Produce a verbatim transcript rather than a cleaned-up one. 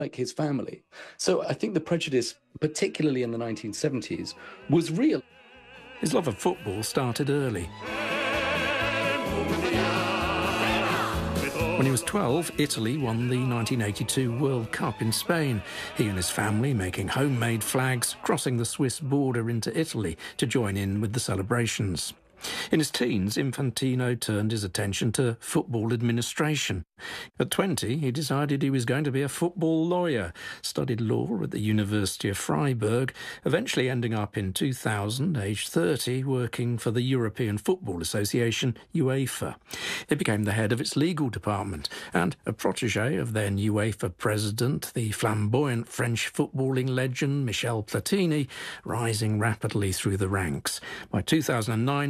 like his family. So I think the prejudice, particularly in the nineteen seventies, was real. His love of football started early. When he was twelve, Italy won the nineteen eighty-two World Cup in Spain. He and his family making homemade flags, crossing the Swiss border into Italy to join in with the celebrations. In his teens, Infantino turned his attention to football administration. At twenty, he decided he was going to be a football lawyer, studied law at the University of Freiburg, eventually ending up in two thousand, aged thirty, working for the European Football Association, UEFA. He became the head of its legal department and a protégé of then UEFA president, the flamboyant French footballing legend Michel Platini, rising rapidly through the ranks. By two thousand nine,